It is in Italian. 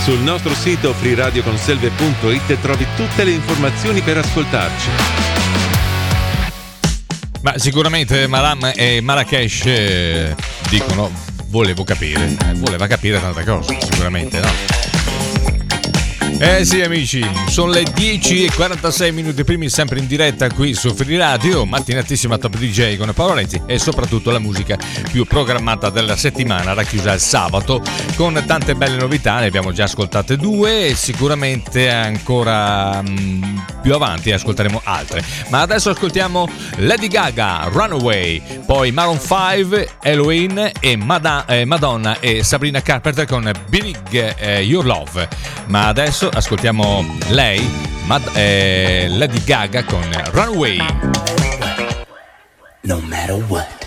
Sul nostro sito freeradioconselve.it trovi tutte le informazioni per ascoltarci. Ma sicuramente Maram e Marrakesh dicono voleva capire tante cose, sicuramente, no? Sì amici, sono le 10:46 primi, sempre in diretta qui su Free Radio, mattinatissima Top DJ con Paolo Renzi e soprattutto la musica più programmata della settimana, racchiusa il sabato, con tante belle novità. Ne abbiamo già ascoltate due e sicuramente ancora più avanti ascolteremo altre. Ma adesso ascoltiamo Lady Gaga, Runaway, poi Maroon 5, Halloween e Madonna e Sabrina Carpenter con Big Your Love. Ma adesso ascoltiamo lei, Lady Gaga con Runaway. No matter what.